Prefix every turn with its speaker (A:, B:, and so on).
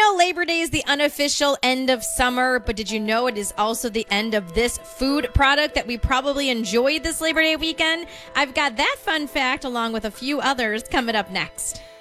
A: know Labor Day is the unofficial end of summer, but did you know it is also the end of this food product that we probably enjoyed this Labor Day weekend? I've got that fun fact along with a few others coming up next.